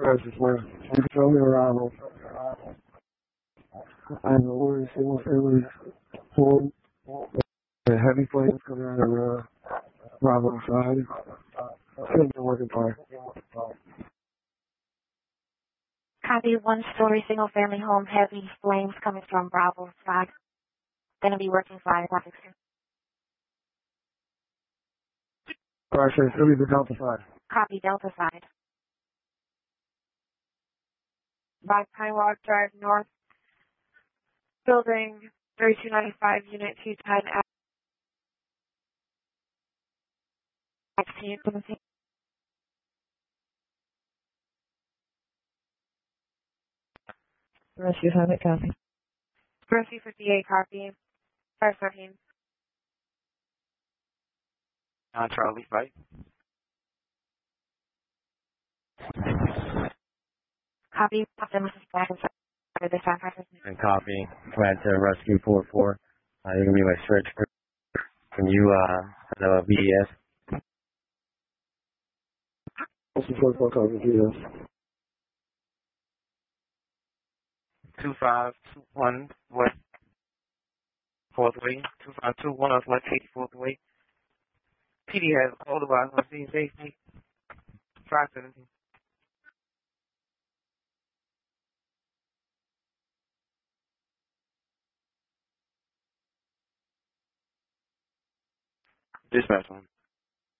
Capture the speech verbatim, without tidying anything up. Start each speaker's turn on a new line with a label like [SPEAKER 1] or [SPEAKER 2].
[SPEAKER 1] Precious man. You can tell me arrival. I know where single family home. The heavy flames coming out of uh, Bravo side. Still been working fine.
[SPEAKER 2] Copy, one-story single-family home, heavy flames coming from Bravo side. Gonna be working fine.
[SPEAKER 1] Alright, so it's gonna be the Delta side.
[SPEAKER 2] Copy, Delta side. By Pine Walk Drive North, building thirty-two ninety-five, Unit two ten. Can you come and see?
[SPEAKER 3] Rescue Summit, copy.
[SPEAKER 2] Rescue fifty-eight, copy. five thirteen.
[SPEAKER 4] Uh, Charlie, right?
[SPEAKER 2] Copy. Captain Missus Black and this time.
[SPEAKER 4] And copy. Command to rescue four four. Uh, you're going to be my search group. Can you, uh, have a V D S?
[SPEAKER 1] This is four four copy, V S.
[SPEAKER 4] two five two one West fourth Way. two five two one West eighty-fourth Way. P D has all the way on scene safety. five seventeen. Dispatch one.